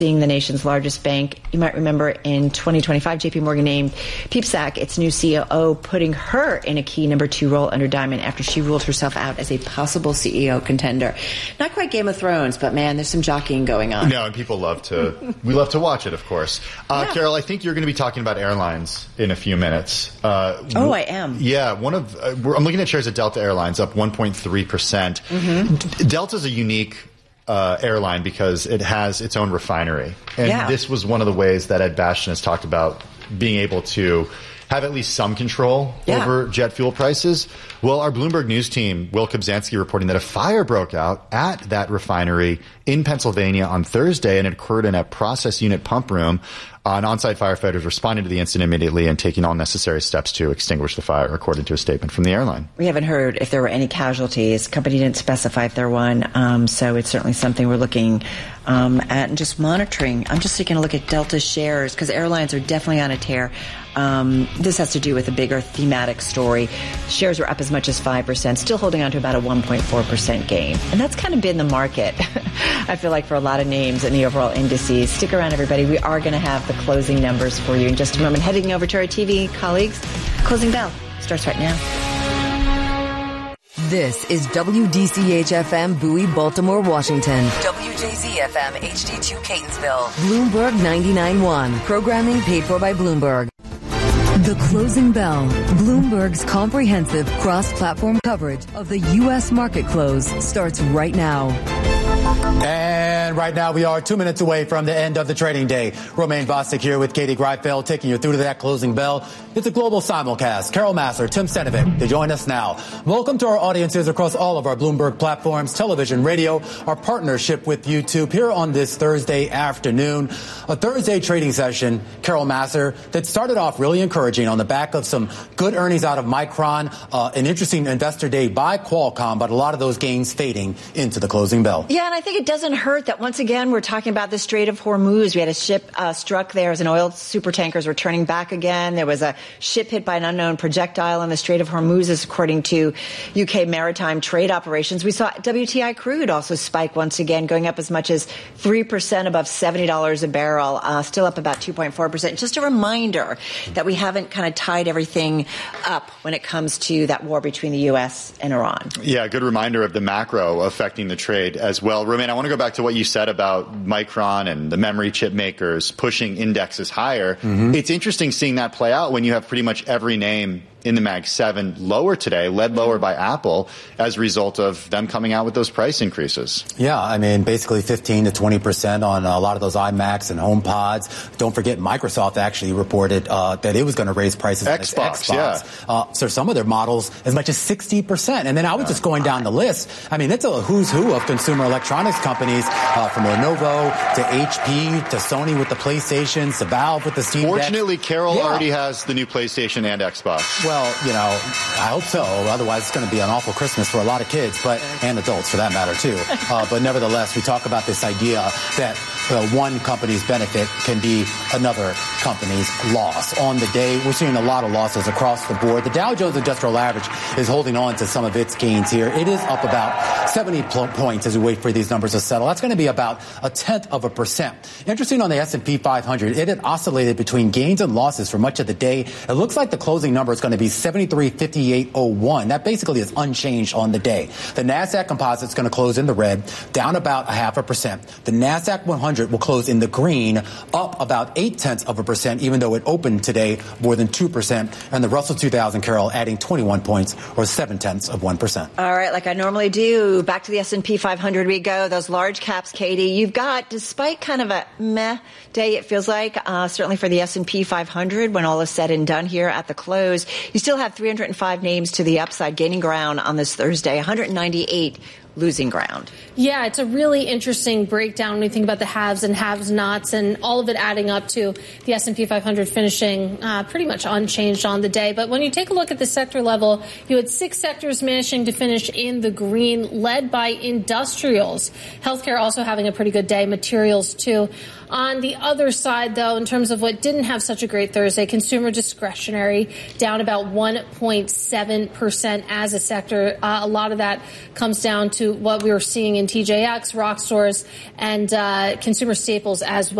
being the nation's largest bank. You might remember in 2025, JP Morgan named Peepsack its new CEO, putting her in a key number 2 role under Diamond after she ruled herself out as a possible CEO contender. Not quite Game of Thrones, but man, there's some jockeying going on. No, and people love to watch it, of course. Yeah. Carol, I think you're going to be talking about airlines in a few minutes. I am. Yeah, I'm looking at shares of Delta Airlines up 1.3%. Mm-hmm. Delta's a unique airline because it has its own refinery. And this was one of the ways that Ed Bastian has talked about being able to have at least some control over jet fuel prices. Well, our Bloomberg News team, Will Kobzanski, reporting that a fire broke out at that refinery in Pennsylvania on Thursday, and it occurred in a process unit pump room. On-site firefighters responded to the incident immediately and taking all necessary steps to extinguish the fire, according to a statement from the airline. We haven't heard if there were any casualties. The company didn't specify if there were one, so it's certainly something we're looking at and just monitoring. I'm just taking a look at Delta shares because airlines are definitely on a tear. This has to do with a bigger thematic story. Shares were up as much as 5%, still holding on to about a 1.4% gain. And that's kind of been the market, I feel like, for a lot of names in the overall indices. Stick around, everybody. We are going to have the closing numbers for you in just a moment. Heading over to our TV colleagues. Closing bell starts right now. This is WDCH-FM Bowie, Baltimore, Washington. WJZ-FM HD2 Catonsville. Bloomberg 99.1. Programming paid for by Bloomberg. The Closing Bell, Bloomberg's comprehensive cross-platform coverage of the U.S. market close starts right now. And right now we are 2 minutes away from the end of the trading day. Romaine Bostic here with Katie Greifeld taking you through to that closing bell. It's a global simulcast. Carol Massar, Tim Stenovic, they join us now. Welcome to our audiences across all of our Bloomberg platforms, television, radio, our partnership with YouTube here on this Thursday afternoon. A Thursday trading session, Carol Massar, that started off really encouraging on the back of some good earnings out of Micron, an interesting investor day by Qualcomm, but a lot of those gains fading into the closing bell. Yeah, and I think it doesn't hurt that once again we're talking about the Strait of Hormuz. We had a ship struck there as an oil supertankers were turning back again. There was a ship hit by an unknown projectile in the Strait of Hormuz, according to UK maritime trade operations. We saw WTI crude also spike once again, going up as much as 3% above $70 a barrel, still up about 2.4%. Just a reminder that we haven't kind of tied everything up when it comes to that war between the U.S. and Iran. Yeah, good reminder of the macro affecting the trade as well. Romaine, I want to go back to what you said about Micron and the memory chip makers pushing indexes higher. Mm-hmm. It's interesting seeing that play out when you have pretty much every name in the Mag 7 lower today, led lower by Apple as a result of them coming out with those price increases. Yeah, I mean, basically 15 to 20% on a lot of those iMacs and HomePods. Don't forget, Microsoft actually reported that it was going to raise prices on its Xbox. Yeah. So some of their models as much as 60%. And then I was just going down the list. I mean, it's a who's who of consumer electronics companies, from Lenovo to HP to Sony with the PlayStations to Valve with the Steam Deck. Fortunately, Carol already has the new PlayStation and Xbox. Well, you know, I hope so. Otherwise, it's going to be an awful Christmas for a lot of kids, and adults for that matter, too. But nevertheless, we talk about this idea that one company's benefit can be another company's loss. On the day, we're seeing a lot of losses across the board. The Dow Jones Industrial Average is holding on to some of its gains here. It is up about 70 points as we wait for these numbers to settle. That's going to be about 0.1%. Interesting on the S&P 500, it had oscillated between gains and losses for much of the day. It looks like the closing number is going to be 73.5801. That basically is unchanged on the day. The NASDAQ composite is going to close in the red, down about 0.5%. The NASDAQ 100 will close in the green, up about 0.8%, even though it opened today more than 2%. And the Russell 2000, Carol, adding 21 points or 0.7%. All right, like I normally do, back to the S&P 500 we go. Those large caps, Katie, you've got, despite kind of a meh day, it feels like, certainly for the S&P 500, when all is said and done here at the close, you still have 305 names to the upside, gaining ground on this Thursday, 198 losing ground. Yeah, it's a really interesting breakdown when you think about the haves and have-nots and all of it adding up to the S&P 500 finishing pretty much unchanged on the day. But when you take a look at the sector level, you had 6 sectors managing to finish in the green, led by industrials. Healthcare also having a pretty good day, materials too. On the other side, though, in terms of what didn't have such a great Thursday, consumer discretionary down about 1.7% as a sector. A lot of that comes down to what we were seeing in TJX, rock stores, and consumer staples as well.